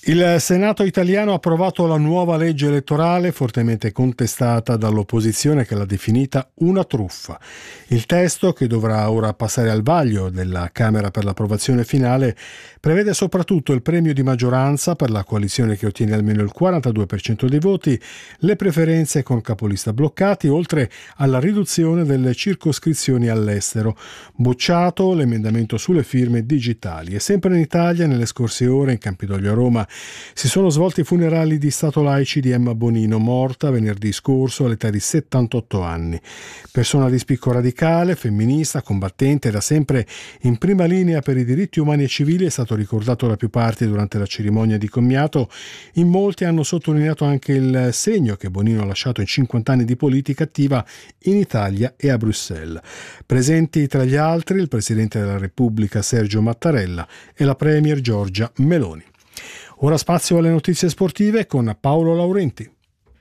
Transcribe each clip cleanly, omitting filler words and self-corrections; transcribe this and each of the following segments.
Il Senato italiano ha approvato la nuova legge elettorale fortemente contestata dall'opposizione che l'ha definita una truffa. Il testo, che dovrà ora passare al vaglio della Camera per l'approvazione finale, prevede soprattutto il premio di maggioranza per la coalizione che ottiene almeno il 42% dei voti, le preferenze con capolista bloccati, oltre alla riduzione delle circoscrizioni all'estero. Bocciato l'emendamento sulle firme digitali. E sempre in Italia, nelle scorse ore, in Campidoglio a Roma, si sono svolti i funerali di Stato laici di Emma Bonino, morta venerdì scorso all'età di 78 anni. Persona di spicco radicale, femminista, combattente, da sempre in prima linea per i diritti umani e civili, è stato ricordato da più parti durante la cerimonia di commiato. In molti hanno sottolineato anche il segno che Bonino ha lasciato in 50 anni di politica attiva in Italia e a Bruxelles. Presenti tra gli altri il Presidente della Repubblica Sergio Mattarella e la Premier Giorgia Meloni. Ora spazio alle notizie sportive con Paolo Laurenti.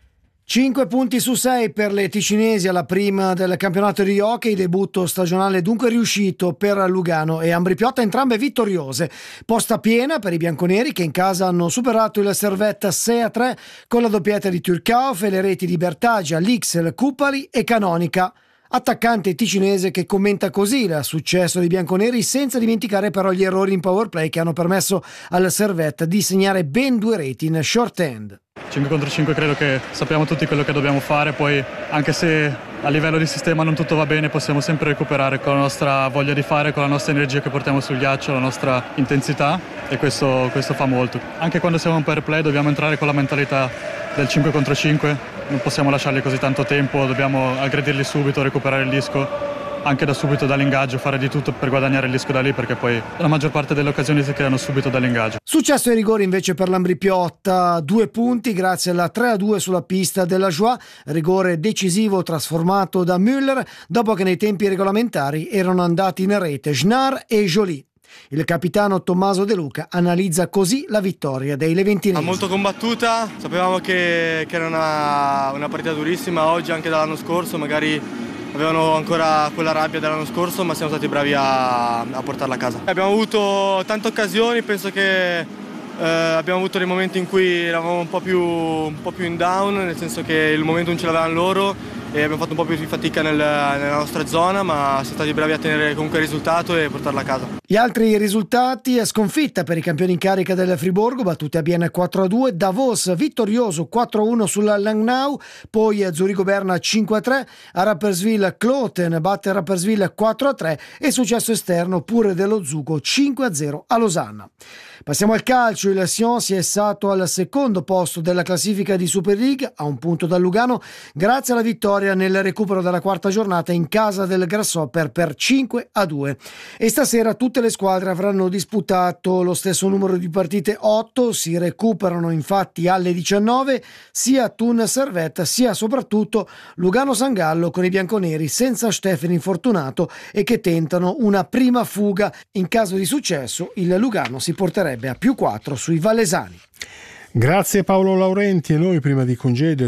5 punti su 6 per le ticinesi alla prima del campionato di hockey, debutto stagionale dunque riuscito per Lugano e Ambrì-Piotta, entrambe vittoriose. Posta piena per i bianconeri che in casa hanno superato il Servette 6-3 con la doppietta di Turcauf e le reti di Bertagia, Lixel, Cupali e Canonica. Attaccante ticinese che commenta così il successo dei bianconeri, senza dimenticare però gli errori in power play che hanno permesso al Servette di segnare ben 2 reti in short hand. 5 contro 5 credo che sappiamo tutti quello che dobbiamo fare, poi anche se a livello di sistema non tutto va bene possiamo sempre recuperare con la nostra voglia di fare, con la nostra energia che portiamo sul ghiaccio, la nostra intensità, e questo fa molto. Anche quando siamo in power play dobbiamo entrare con la mentalità del 5 contro 5, non possiamo lasciarli così tanto tempo, dobbiamo aggredirli subito, recuperare il disco anche da subito dall'ingaggio, fare di tutto per guadagnare il disco da lì, perché poi la maggior parte delle occasioni si creano subito dall'ingaggio. Successo ai rigori invece per l'Ambrì-Piotta, 2 punti grazie alla 3-2 sulla pista della Joie, rigore decisivo trasformato da Müller dopo che nei tempi regolamentari erano andati in rete Schnar e Joly. Il capitano Tommaso De Luca analizza così la vittoria dei leventinesi. Molto combattuta, sapevamo che era una partita durissima oggi, anche dall'anno scorso, magari avevano ancora quella rabbia dell'anno scorso, ma siamo stati bravi a portarla a casa. Abbiamo avuto tante occasioni, penso che abbiamo avuto dei momenti in cui eravamo un po' più in down, nel senso che il momento non ce l'avevano loro e abbiamo fatto un po' più di fatica nella nostra zona, ma siamo stati bravi a tenere comunque il risultato e portarla a casa. Gli altri risultati: sconfitta per i campioni in carica del Friburgo, battute a Bienne 4-2, Davos vittorioso 4-1 sulla Langnau, poi Zurigo Berna 5-3, a Rapperswil Kloten batte Rapperswil 4-3 e successo esterno pure dello Zugo 5-0 a Losanna. Passiamo al calcio, il Sion si è issato al secondo posto della classifica di Super League a 1 punto dal Lugano grazie alla vittoria nel recupero della quarta giornata in casa del Grasshopper per 5-2 e stasera tutte le squadre avranno disputato lo stesso numero di partite, 8, si recuperano infatti alle 19 sia Thun Servette sia soprattutto Lugano San Gallo con i bianconeri senza Stefani infortunato e che tentano una prima fuga. In caso di successo il Lugano si porterebbe a +4 sui vallesani. Grazie Paolo Laurenti, e noi prima di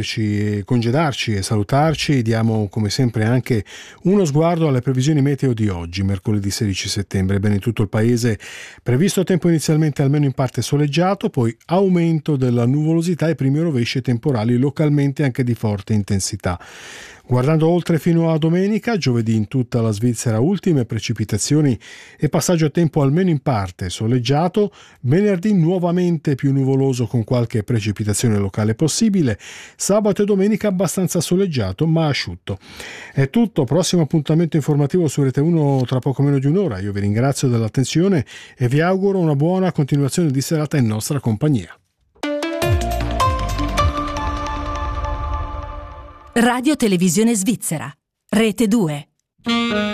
congedarci e salutarci diamo come sempre anche uno sguardo alle previsioni meteo di oggi, mercoledì 16 settembre. Bene, in tutto il paese previsto tempo inizialmente almeno in parte soleggiato, poi aumento della nuvolosità e primi rovesci e temporali localmente anche di forte intensità. Guardando oltre fino a domenica, giovedì in tutta la Svizzera ultime precipitazioni e passaggio a tempo almeno in parte soleggiato, venerdì nuovamente più nuvoloso con qualche precipitazione locale possibile, sabato e domenica abbastanza soleggiato ma asciutto. È tutto, prossimo appuntamento informativo su Rete 1 tra poco meno di un'ora. Io vi ringrazio dell'attenzione e vi auguro una buona continuazione di serata in nostra compagnia. Radio Televisione Svizzera, Rete 2.